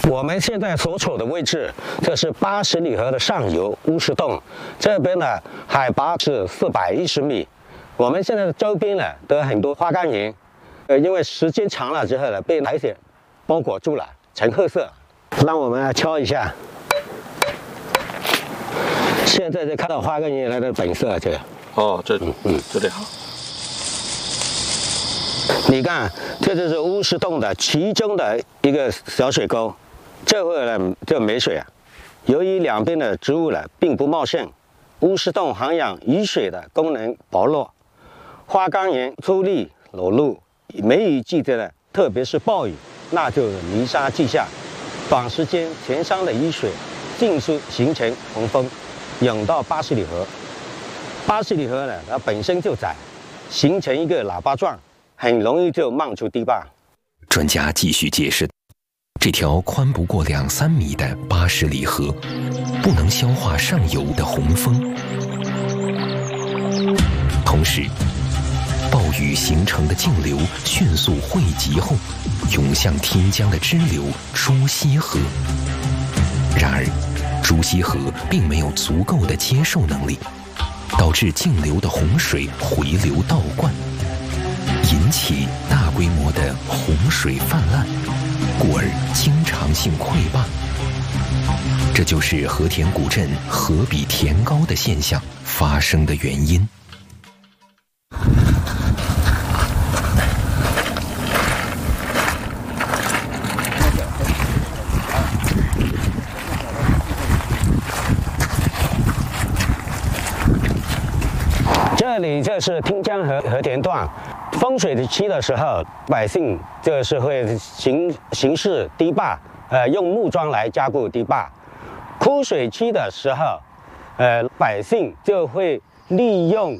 我们现在所处的位置，这是80里河的上游乌石洞，这边呢海拔是410米。我们现在的周边呢都有很多花岗岩，因为时间长了之后呢，被苔藓包裹住了，呈褐色。让我们来敲一下，现在就看到花岗岩来的本色，这个。 哦，这里好。 你看，这就是乌石洞的其中的一个小水沟。这会呢，这没水啊。由于两边的植物呢并不茂盛，乌石洞涵养雨水的功能薄弱，花岗岩粗砺裸露。梅雨季节呢，特别是暴雨，那就泥沙俱下，短时间全山的雨水尽数形成洪峰，涌到80里河。80里河呢，它本身就窄，形成一个喇叭状，很容易就漫出堤坝。 专家继续解释，这条宽不过2-3米的80里河，不能消化上游的洪峰，同时，暴雨形成的径流迅速汇集后，涌向天江的支流朱溪河。然而，朱溪河并没有足够的接受能力，导致径流的洪水回流倒灌，引起大规模的洪水泛滥，故而经常性溃坝。这就是和田古镇河比田高的现象发生的原因。 这里就是汀江河和田段，丰水期的时候，百姓就是会行事堤坝，用木桩来加固堤坝；枯水期的时候，百姓就会利用